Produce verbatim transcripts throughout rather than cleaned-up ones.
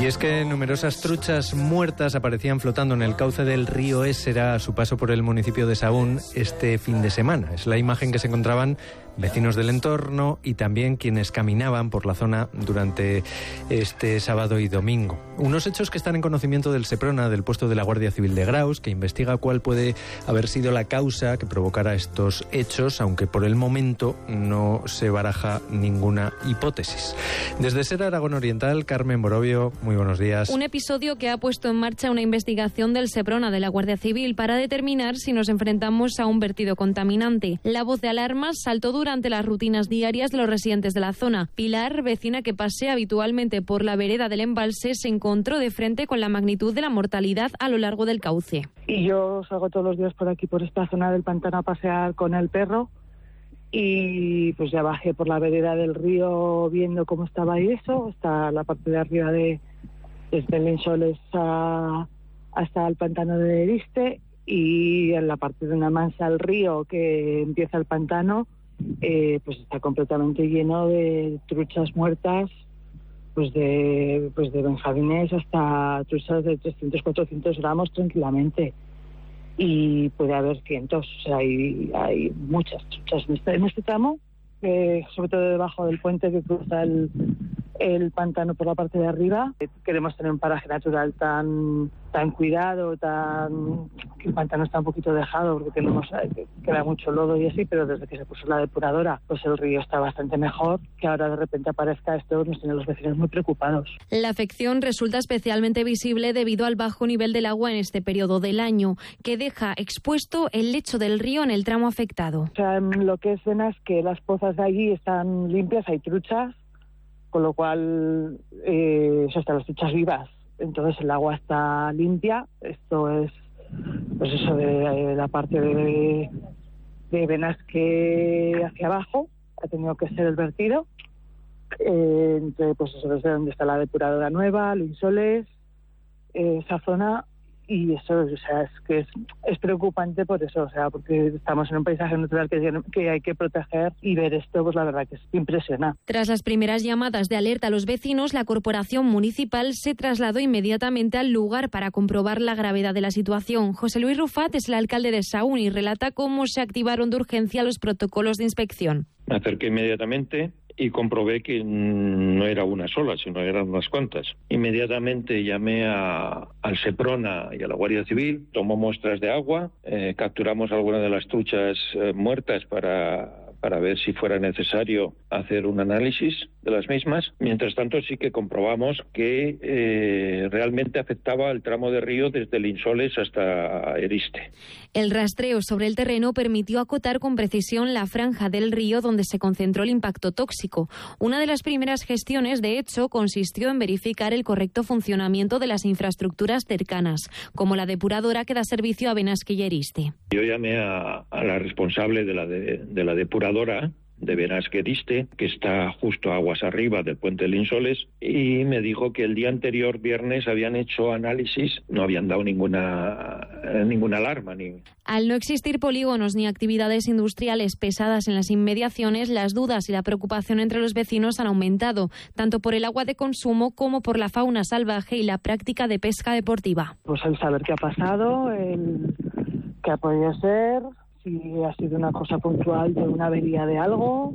Y es que numerosas truchas muertas aparecían flotando en el cauce del río Ésera a su paso por el municipio de Sahún este fin de semana. Es la imagen que se encontraban vecinos del entorno y también quienes caminaban por la zona durante este sábado y domingo. Unos hechos que están en conocimiento del Seprona, del puesto de la Guardia Civil de Graus, que investiga cuál puede haber sido la causa que provocara estos hechos, aunque por el momento no se baraja ninguna hipótesis. Desde Ser Aragón Oriental, Carmen Borovio, muy buenos días. Un episodio que ha puesto en marcha una investigación del Seprona de la Guardia Civil para determinar si nos enfrentamos a un vertido contaminante. La voz de alarma saltó durante las rutinas diarias de los residentes de la zona. Pilar, vecina que pasea habitualmente por la vereda del embalse, se encontró de frente con la magnitud de la mortalidad a lo largo del cauce. Y yo salgo todos los días por aquí, por esta zona del pantano, a pasear con el perro. Y pues ya bajé por la vereda del río viendo cómo estaba y eso, hasta la parte de arriba de desde el Linsoles a, hasta el pantano de Eriste, y en la parte de una mansa al río que empieza el pantano, eh, pues está completamente lleno de truchas muertas, pues de pues de benjamines hasta truchas de trescientos, cuatrocientos gramos tranquilamente. Y puede haber cientos, o sea, hay, hay muchas truchas en este, en este tramo, eh, sobre todo debajo del puente que cruza el, el pantano por la parte de arriba. Queremos tener un paraje natural tan tan cuidado, tan que el pantano está un poquito dejado porque tenemos que queda mucho lodo y así, pero desde que se puso la depuradora, pues el río está bastante mejor. Que ahora de repente aparezca esto nos tiene a los vecinos muy preocupados. La afección resulta especialmente visible debido al bajo nivel del agua en este periodo del año, que deja expuesto el lecho del río en el tramo afectado. O sea, en lo que es Venas, que las pozas de allí están limpias, hay truchas, con lo cual eh, eso, están las truchas vivas. Entonces el agua está limpia. Esto es, pues eso, de, de la parte de, de Venas que hacia abajo ha tenido que ser el vertido. Eh, entre, pues eso, desde donde está la depuradora nueva, Linsoles, eh, esa zona. Y eso, o sea, es que es, es preocupante por eso, o sea, porque estamos en un paisaje natural que, que hay que proteger, y ver esto, pues la verdad que es impresionante. Tras las primeras llamadas de alerta a los vecinos, la corporación municipal se trasladó inmediatamente al lugar para comprobar la gravedad de la situación. José Luis Rufat es el alcalde de Sahún y relata cómo se activaron de urgencia los protocolos de inspección. Me acerqué inmediatamente y comprobé que no era una sola, sino eran unas cuantas. Inmediatamente llamé a, al Seprona y a la Guardia Civil, tomó muestras de agua, eh, capturamos algunas de las truchas eh, muertas para... para ver si fuera necesario hacer un análisis de las mismas. Mientras tanto, sí que comprobamos que eh, realmente afectaba el tramo de río desde Linsoles hasta Eriste. El rastreo sobre el terreno permitió acotar con precisión la franja del río donde se concentró el impacto tóxico. Una de las primeras gestiones, de hecho, consistió en verificar el correcto funcionamiento de las infraestructuras cercanas, como la depuradora que da servicio a Benasque y Eriste. Yo llamé a, a la responsable de la, de, de la depuradora de Benasque Eriste, que está justo aguas arriba del puente Linsoles, y me dijo que el día anterior, viernes, habían hecho análisis, no habían dado ninguna ninguna alarma. Ni... Al no existir polígonos ni actividades industriales pesadas en las inmediaciones, las dudas y la preocupación entre los vecinos han aumentado, tanto por el agua de consumo como por la fauna salvaje y la práctica de pesca deportiva. Pues el saber qué ha pasado, el qué ha podido ser, si ha sido una cosa puntual de una avería de algo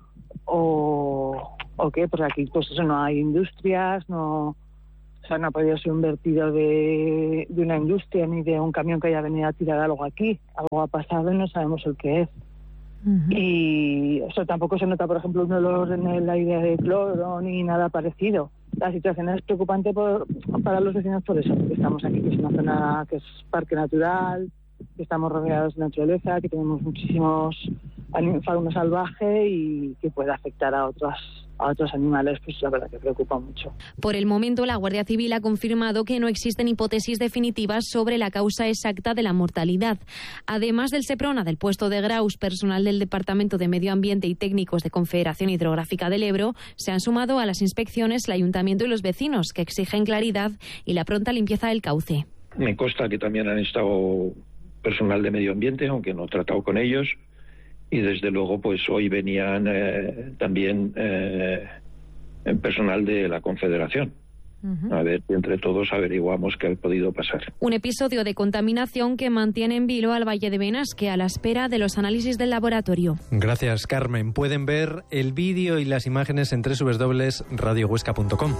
o, o qué, porque aquí pues eso, no hay industrias, no, o sea, no ha podido ser un vertido de, de una industria ni de un camión que haya venido a tirar algo aquí. Algo ha pasado y no sabemos el qué es. Uh-huh. Y eso tampoco se nota, por ejemplo, un olor en el aire de cloro ni nada parecido. La situación es preocupante por, para los vecinos por eso, porque estamos aquí, que es una zona que es parque natural, que estamos rodeados de naturaleza, que tenemos muchísimos fauna salvaje y que puede afectar a otros a otros animales, pues la verdad que preocupa mucho. Por el momento, la Guardia Civil ha confirmado que no existen hipótesis definitivas sobre la causa exacta de la mortalidad. Además del Seprona, del puesto de Graus, personal del Departamento de Medio Ambiente y técnicos de Confederación Hidrográfica del Ebro, se han sumado a las inspecciones el Ayuntamiento y los vecinos, que exigen claridad y la pronta limpieza del cauce. Me consta que también han estado personal de Medio Ambiente, aunque no he tratado con ellos, y desde luego pues hoy venían eh, también eh, personal de la Confederación. Uh-huh. A ver si entre todos averiguamos qué ha podido pasar. Un episodio de contaminación que mantiene en vilo al Valle de Benasque a la espera de los análisis del laboratorio. Gracias, Carmen. Pueden ver el vídeo y las imágenes en doble u doble u doble u punto radio huesca punto com.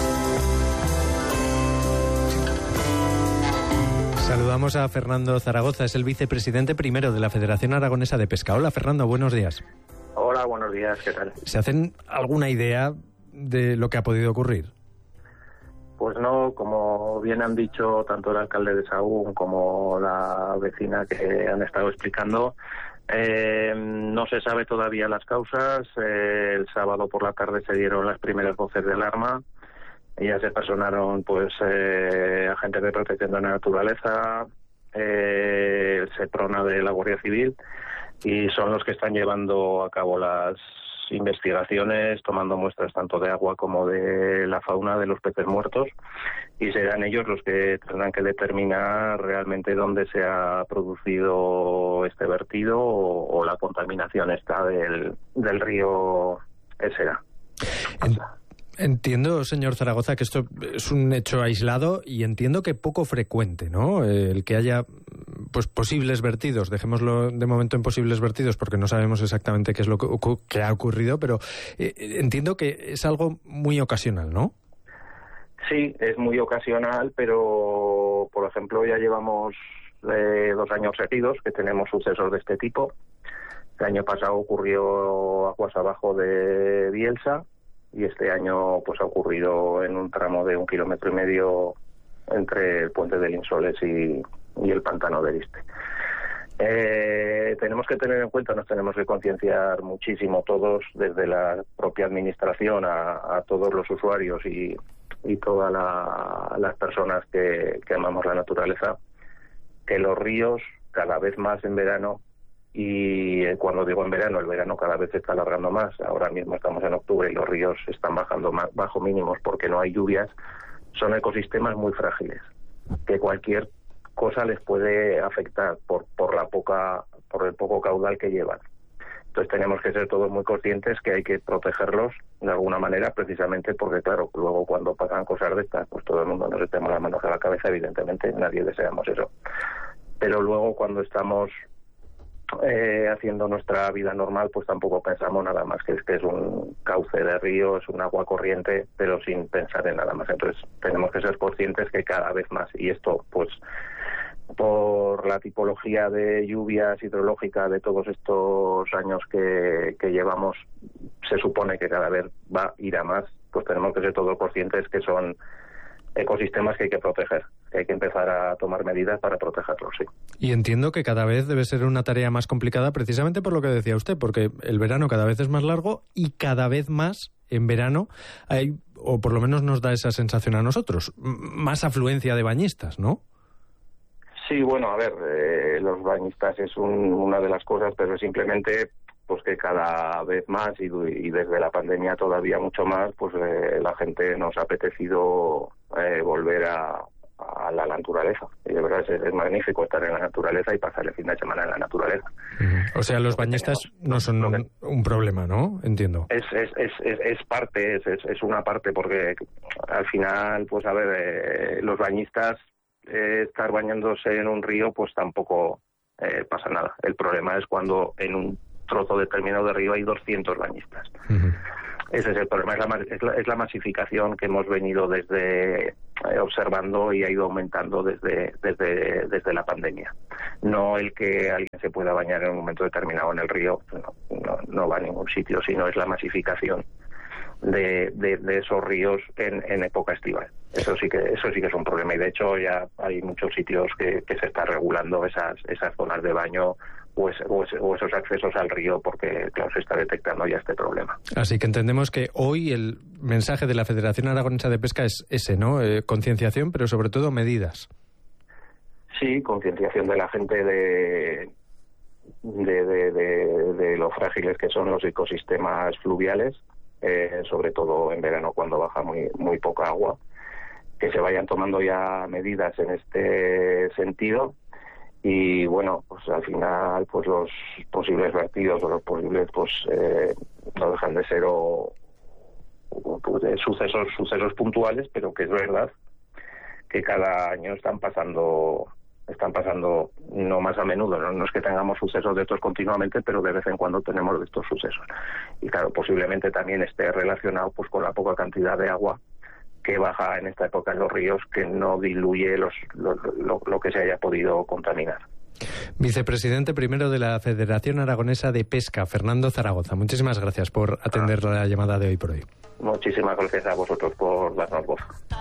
Saludamos a Fernando Zaragoza, es el vicepresidente primero de la Federación Aragonesa de Pesca. Hola, Fernando, buenos días. Hola, buenos días, ¿qué tal? ¿Se hacen alguna idea de lo que ha podido ocurrir? Pues no, como bien han dicho tanto el alcalde de Sahagún como la vecina que han estado explicando, eh, no se sabe todavía las causas. Eh, el sábado por la tarde se dieron las primeras voces de alarma y ya se personaron pues eh, agentes de protección de la naturaleza, eh, el SEPRONA de la Guardia Civil, y son los que están llevando a cabo las investigaciones, tomando muestras tanto de agua como de la fauna de los peces muertos, y serán ellos los que tendrán que determinar realmente dónde se ha producido este vertido o, o la contaminación esta del, del río Ésera. Entiendo, señor Zaragoza, que esto es un hecho aislado y entiendo que poco frecuente, ¿no? El que haya pues posibles vertidos, dejémoslo de momento en posibles vertidos porque no sabemos exactamente qué es lo que, que ha ocurrido, pero eh, entiendo que es algo muy ocasional, ¿no? Sí, es muy ocasional, pero por ejemplo ya llevamos eh, dos años seguidos que tenemos sucesos de este tipo. El año pasado ocurrió aguas abajo de Bielsa y este año pues ha ocurrido en un tramo de un kilómetro y medio entre el puente del Insoles y, y el pantano del Iste. Eh, tenemos que tener en cuenta, nos tenemos que concienciar muchísimo todos, desde la propia administración a, a todos los usuarios y, y todas la, las personas que, que amamos la naturaleza, que los ríos cada vez más en verano, y cuando digo en verano, el verano cada vez se está alargando más. Ahora mismo estamos en octubre y los ríos están bajando más, bajo mínimos porque no hay lluvias. Son ecosistemas muy frágiles, que cualquier cosa les puede afectar por por la poca por el poco caudal que llevan. Entonces tenemos que ser todos muy conscientes que hay que protegerlos de alguna manera, precisamente porque claro, luego cuando pasan cosas de estas, pues todo el mundo nos echamos las manos a la cabeza, evidentemente nadie deseamos eso. Pero luego cuando estamos Eh, haciendo nuestra vida normal, pues tampoco pensamos nada más que es que es un cauce de río, es un agua corriente, pero sin pensar en nada más. Entonces tenemos que ser conscientes que cada vez más, y esto pues por la tipología de lluvias hidrológicas de todos estos años que, que llevamos, se supone que cada vez va a ir a más, pues tenemos que ser todos conscientes que son ecosistemas que hay que proteger, que hay que empezar a tomar medidas para protegerlos, sí. Y entiendo que cada vez debe ser una tarea más complicada precisamente por lo que decía usted, porque el verano cada vez es más largo y cada vez más en verano hay, o por lo menos nos da esa sensación a nosotros, más afluencia de bañistas, ¿no? Sí, bueno, a ver, eh, los bañistas es un, una de las cosas, pero simplemente pues que cada vez más y, y desde la pandemia todavía mucho más, pues eh, la gente nos ha apetecido eh, volver a, a la naturaleza. Y de verdad es, es magnífico estar en la naturaleza y pasar el fin de semana en la naturaleza. Uh-huh. O sea, los bañistas no son un, un problema, ¿no? Entiendo. Es es es es, es parte, es, es es una parte, porque al final, pues a ver, eh, los bañistas eh, estar bañándose en un río, pues tampoco eh, pasa nada. El problema es cuando en un trozo determinado de río hay doscientos bañistas. Uh-huh. Ese es el problema, es la, es, la, es la masificación que hemos venido desde eh, observando y ha ido aumentando desde, desde, desde la pandemia. No el que alguien se pueda bañar en un momento determinado en el río, no, no, no va a ningún sitio, sino es la masificación de, de, de esos ríos en, en época estival. Eso sí que eso sí que es un problema, y de hecho ya hay muchos sitios que, que se está regulando esas, esas zonas de baño O, es, o, es, o esos accesos al río, porque claro, se está detectando ya este problema. Así que entendemos que hoy el mensaje de la Federación Aragonesa de Pesca es ese, ¿no? Eh, concienciación, pero sobre todo medidas. Sí, concienciación de la gente de de, de, de de lo frágiles que son los ecosistemas fluviales, eh, sobre todo en verano cuando baja muy muy poca agua, que se vayan tomando ya medidas en este sentido. Y bueno, pues al final pues los posibles vertidos o los posibles pues eh, no dejan de ser o, pues, de sucesos, sucesos puntuales, pero que es verdad que cada año están pasando están pasando no más a menudo, ¿no? No es que tengamos sucesos de estos continuamente, pero de vez en cuando tenemos de estos sucesos. Y claro, posiblemente también esté relacionado pues con la poca cantidad de agua que baja en esta época en los ríos, que no diluye los, lo, lo, lo que se haya podido contaminar. Vicepresidente primero de la Federación Aragonesa de Pesca, Fernando Zaragoza. Muchísimas gracias por atender la llamada de Hoy por Hoy. Muchísimas gracias a vosotros por darnos voz.